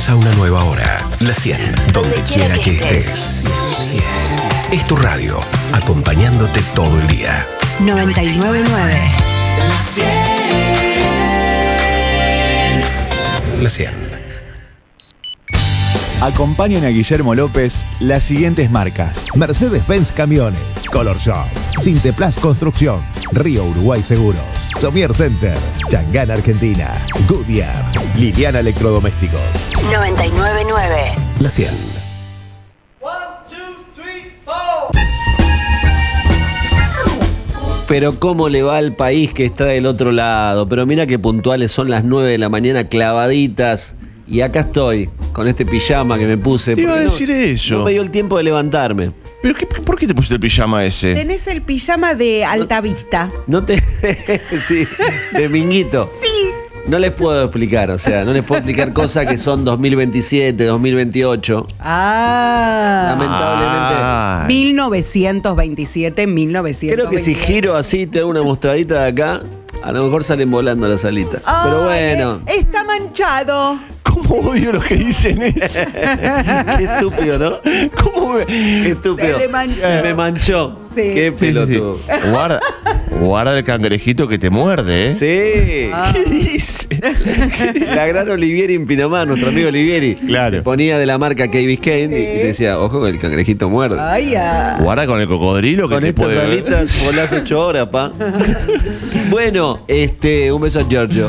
Comienza una nueva hora. La 100, donde quiera que estés. Es tu radio, acompañándote todo el día. 99.9. La 100. Acompañan a Guillermo López las siguientes marcas: Mercedes-Benz Camiones, Color Shop, Sinteplas Construcción, Río Uruguay Seguros, Somier Center, Changán Argentina, Goodyear, Liliana Electrodomésticos. 99.9. La 100. 1, 2, 3, 4. Pero cómo le va al país que está del otro lado. Pero mira qué puntuales son las 9 de la mañana, clavaditas. Y acá estoy, con este pijama que me puse. Te iba a decir eso. No me dio el tiempo de levantarme. ¿Pero por qué te pusiste el pijama ese? Tenés el pijama de Altavista. No te... sí, de minguito. Sí. No les puedo explicar, o sea, no les puedo explicar cosas que son 2027, 2028. Lamentablemente. 1927, 1927. Creo que si giro así, te hago una mostradita de acá, a lo mejor salen volando las alitas. Pero bueno. Está manchado. ¿Cómo odio los que dicen eso? Qué estúpido, ¿no? ¿Cómo me...? Qué estúpido. Se le manchó. Se me manchó. Sí. Qué pelotudo. Guarda el cangrejito que te muerde, ¿eh? Sí. ¿Qué dice? La gran Olivieri en Pinamar, nuestro amigo Olivieri. Claro. Se ponía de la marca Key Biscayne y te decía, ojo que el cangrejito muerde. Ay, Guarda con el cocodrilo que Con te estas puede... alitas volás 8 horas, pa. Bueno, un beso a Giorgio.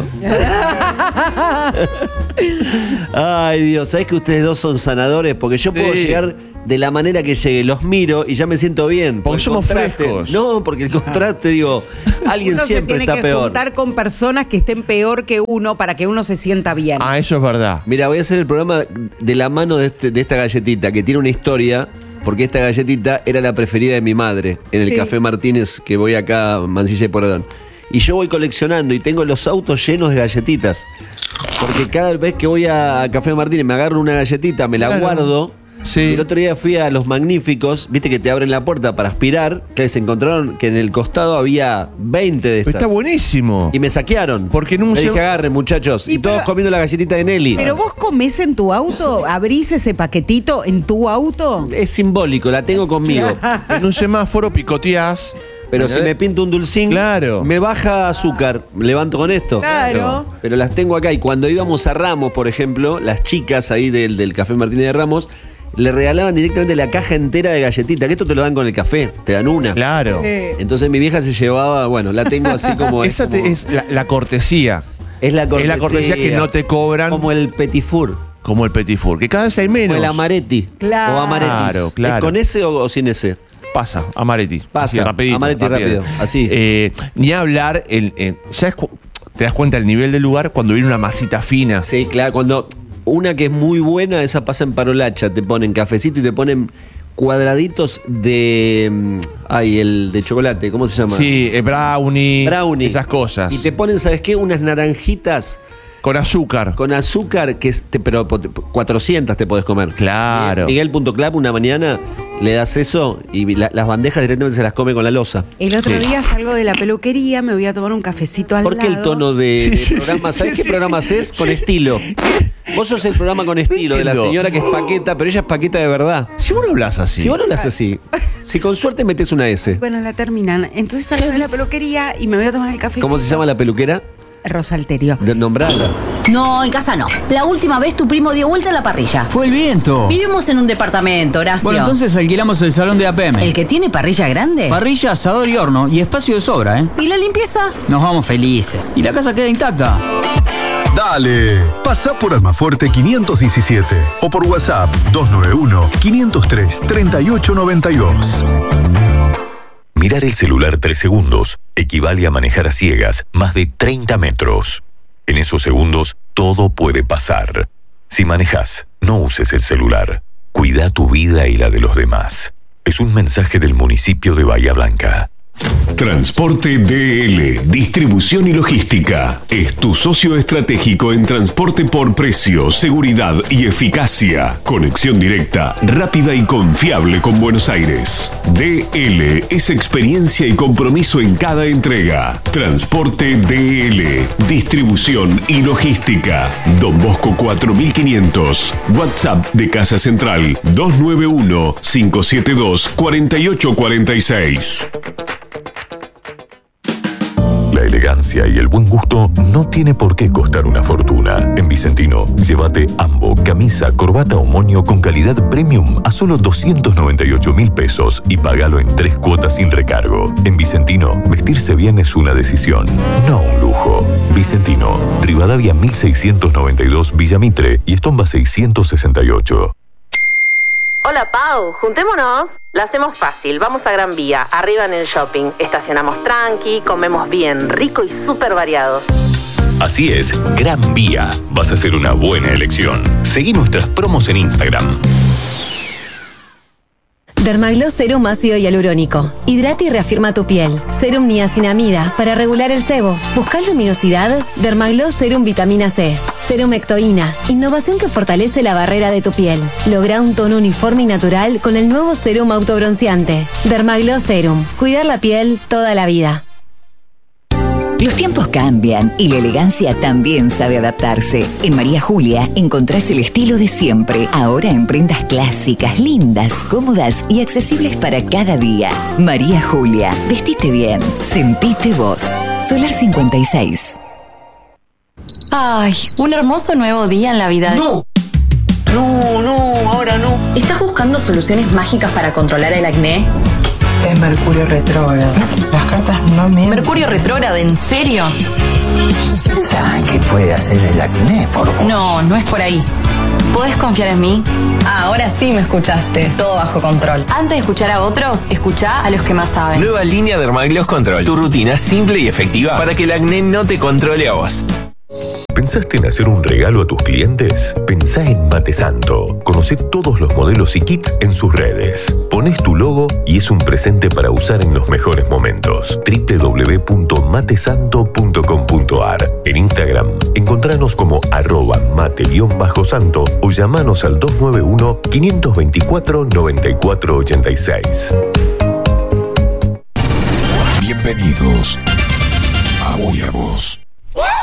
Ay, Dios, ¿sabés que ustedes dos son sanadores? Porque yo puedo llegar de la manera que llegue, los miro y ya me siento bien. Porque somos frescos. No, porque el contraste, digo, alguien uno siempre se está tiene que peor. juntar con personas que estén peor que uno para que uno se sienta bien. Ah, eso es verdad. Mira, voy a hacer el programa de la mano de esta galletita, que tiene una historia, porque esta galletita era la preferida de mi madre, en el Café Martínez, que voy acá, Mansilla y Porredón. Y yo voy coleccionando y tengo los autos llenos de galletitas. Porque cada vez que voy a Café Martínez me agarro una galletita, me la guardo. Sí. Y el otro día fui a Los Magníficos, viste que te abren la puerta para aspirar, que se encontraron que en el costado había 20 de estas. Está buenísimo. Y me saquearon. Porque en un me dije, agarren, muchachos. Y todos comiendo la galletita de Nelly. ¿Pero vos comés en tu auto? ¿Abrís ese paquetito en tu auto? Es simbólico, la tengo conmigo. En un semáforo picoteás. Pero si me pinto un dulcín, me baja azúcar, levanto con esto. Claro. Pero las tengo acá. Y cuando íbamos a Ramos, por ejemplo, las chicas ahí del Café Martínez de Ramos, le regalaban directamente la caja entera de galletitas, que esto te lo dan con el café, te dan una. Claro. Entonces mi vieja se llevaba, bueno, la tengo así como... Esa es la cortesía. Es la cortesía. Es la cortesía que no te cobran. Como el Petit Four. Como el Petit Four, que cada vez hay menos. Como el Amaretti. Claro. O Amarettis. Claro. ¿Es con ese o sin ese? Pasa, Amaretti. Pasa, así, rapidito, Amaretti rápido, así. Ni hablar, ¿sabes? Te das cuenta del nivel del lugar cuando viene una masita fina. Sí, claro, cuando una que es muy buena, esa pasa en Parolacha, te ponen cafecito y te ponen cuadraditos de... el de chocolate, ¿cómo se llama? Sí, brownie. Esas cosas. Y te ponen, ¿sabes qué? Unas naranjitas... Con azúcar. Con azúcar, pero 400 te podés comer. Claro. Miguel.clap, una mañana le das eso y las bandejas directamente se las come con la losa. El otro día salgo de la peluquería, me voy a tomar un cafecito al lado. ¿Por qué el tono de programa? ¿Sabés qué programa haces? Con estilo. Vos sos el programa con estilo de la señora que es paqueta, pero ella es paqueta de verdad. Si vos no hablas así. Si vos no hablas así. Si con suerte metes una S. Bueno, la terminan. Entonces salgo de la peluquería y me voy a tomar el cafecito. ¿Cómo se llama la peluquera? Rosalterio. Nombrala. No, en casa no. La última vez tu primo dio vuelta a la parrilla. Fue el viento. Vivimos en un departamento, Horacio. Bueno, entonces alquilamos el salón de APM. ¿El que tiene parrilla grande? Parrilla, asador y horno. Y espacio de sobra, ¿eh? ¿Y la limpieza? Nos vamos felices. Y la casa queda intacta. Dale, pasá por Almafuerte 517 o por WhatsApp 291-503-3892. Mirar el celular 3 segundos equivale a manejar a ciegas más de 30 metros. En esos segundos, todo puede pasar. Si manejas, no uses el celular. Cuida tu vida y la de los demás. Es un mensaje del municipio de Bahía Blanca. Transporte DL, distribución y logística. Es tu socio estratégico en transporte por precio, seguridad y eficacia. Conexión directa, rápida y confiable con Buenos Aires. DL es experiencia y compromiso en cada entrega. Transporte DL, distribución y logística. Don Bosco 4500. WhatsApp de Casa Central 291-572-4846. La elegancia y el buen gusto no tiene por qué costar una fortuna. En Vicentino, llévate Ambo, camisa, corbata o moño con calidad premium a solo 298.000 pesos y pagalo en 3 cuotas sin recargo. En Vicentino, vestirse bien es una decisión, no un lujo. Vicentino, Rivadavia 1692 Villa Mitre y Estomba 668. Hola Pau, juntémonos. La hacemos fácil, vamos a Gran Vía, arriba en el shopping. Estacionamos tranqui, comemos bien, rico y súper variado. Así es, Gran Vía. Vas a hacer una buena elección. Seguí nuestras promos en Instagram. Dermagloss Serum ácido hialurónico. Hidrata y reafirma tu piel. Serum niacinamida para regular el sebo. ¿Buscas luminosidad? Dermagloss Serum vitamina C. Serum Ectoína. Innovación que fortalece la barrera de tu piel. Logra un tono uniforme y natural con el nuevo Serum autobronceante. Dermagloss Serum. Cuidar la piel toda la vida. Los tiempos cambian y la elegancia también sabe adaptarse. En María Julia encontrás el estilo de siempre, ahora en prendas clásicas, lindas, cómodas y accesibles para cada día. María Julia, vestite bien, sentite vos. Solar 56. Ay, un hermoso nuevo día en la vida. No, ahora no. ¿Estás buscando soluciones mágicas para controlar el acné? Es Mercurio retrógrado. Las cartas no me... ¿Mercurio retrógrado? ¿En serio? ¿Saben qué puede hacer el acné por vos? No es por ahí. ¿Podés confiar en mí? Ahora sí me escuchaste. Todo bajo control. Antes de escuchar a otros, escuchá a los que más saben. Nueva línea Dermagloss Control. Tu rutina simple y efectiva para que el acné no te controle a vos. ¿Pensaste en hacer un regalo a tus clientes? Pensá en Mate Santo. Conocé todos los modelos y kits en sus redes. Pones tu logo y es un presente para usar en los mejores momentos. www.matesanto.com.ar. En Instagram, encontranos como @mate_santo o llamanos al 291-524-9486. Bienvenidos a Voy a Vos.